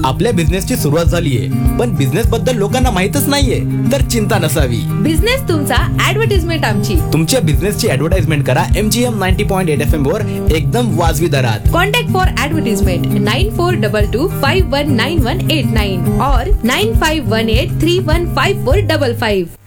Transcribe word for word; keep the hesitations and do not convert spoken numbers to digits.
आपल्या बिझनेसची सुरुवात झालीये, पण बिझनेस बद्दल लोकांना माहितच नाहीये, तर चिंता नसावी. बिझनेस तुमचा, ऍडव्हर्टाइजमेंट आमची. तुमच्या बिझनेसची ऍडव्हर्टाइजमेंट करा MGM ninety point eight F M वर एकदम वाजवी दरात. Contact for advertisement nine four double two five one nine one eight nine और nine five one eight three one five four double five.